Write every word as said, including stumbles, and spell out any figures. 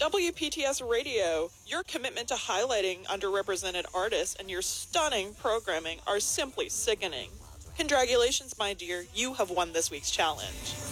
W P T S Radio, your commitment to highlighting underrepresented artists and your stunning programming are simply sickening. Congratulations, my dear. You have won this week's challenge.